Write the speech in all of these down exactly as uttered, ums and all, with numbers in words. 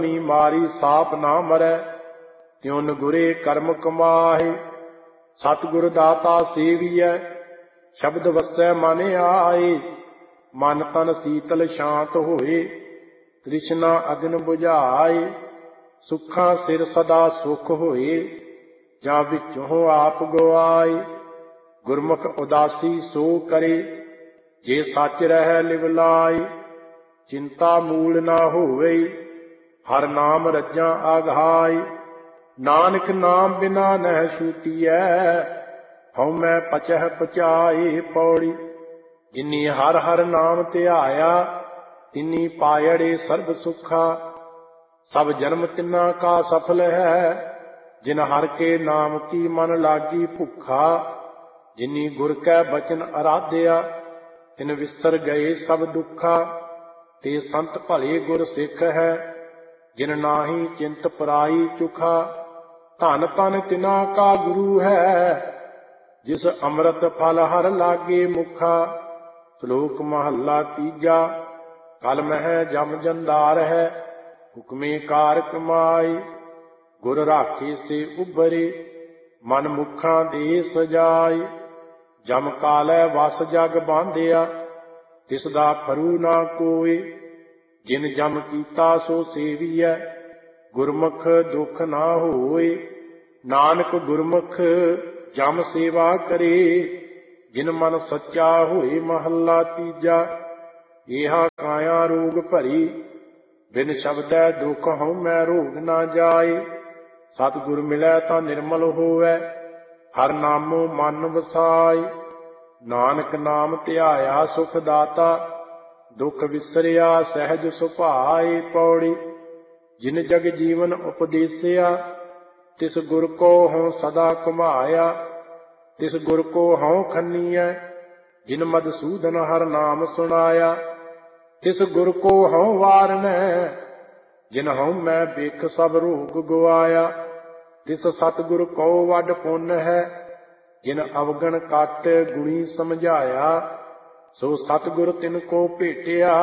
मारी साप ना मरै, त्यों गुरे कर्म कमाहे। सतगुर दाता सेवियै, शब्द वसै मन आए। मन तन शीतल शांत होए, तृष्णा अग्न बुझाए। सुखा सिर सदा सुख होए, जा विचों आप गवाए। गुरमुख उदासी सो करे, जे सच रह लिवलाए। चिंता मूल ना होवे, हर नाम रज्जा आघाय। नानक नाम बिना नह छूटियै, हਉ मैं पचह पचाए। पौड़ी जिन्नी हर हर नाम ध्याया, तिन्नी पायड़े सर्ब सुखा। सब जन्म तिन्ना का सफल है, जिन हर के नाम की मन लागी भुखा। जिन्नी गुर कै बचन आराध्या, तिन विसर गए सब दुखा। ते संत भले गुर सिख है, जिन नाही चिंत पराई चुखा। धन तन तिना का गुरु है, जिस अमृत फल हर लागे मुखा। श्लोक महला तीजा। कल मह जम जंदार है, हुक्मे कार कमाए। गुर राखे से उबरे, मन मुखा दे सजाए। जम कालै वस जग बांधिया, तिसदा फरू ना कोय। जिन जम कीता सो सेवियै, गुरमुख दुख ना होए। नानक गुरमुख जम सेवा करे, जिन मन सच्चा होए। महला तीजा। एहा काया रोग भरी, बिन शब्दै दुख हਉ मैं रोग ना जाए। सतगुर मिलै तां निर्मल होवै, हर नामो मन वसाए। नानक नाम ध्याया सुख दाता, दुख विसरिया सहज सुभाए। पौड़ी जिन जग जीवन उपदेसिया, तिस गुर को हਉ सदा घुमाया। तिस गुर को हਉ खन्नीऐ, जिन मधुसूदन हर नाम सुनाया। तिस गुर को हਉ वारनै, जिन हਉ मैं बिख सब रोग गवाया। तिस सतगुर को वड पुन है, जिन अवगण कट गुणी समझाया। सो सतगुर तिन को भेटिया,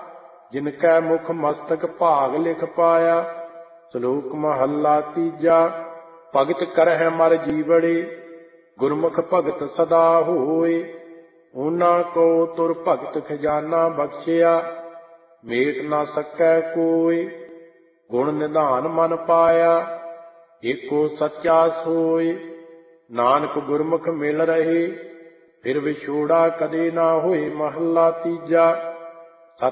जिनकै मुख मस्तक भाग लिख पाया। श्लोक महला तीजा। भगत करਹਿ मर जीवड़े, गुरमुख भगत सदा होए। ऊना को तुर भगत खजाना बख्शिया, मेट ना सकै कोय। गुण निधान मन पाया, एको सच्चा सोय। नानक गुरमुख मिल रहे, फिर विछोड़ा कदे ना होए। महला तीजा।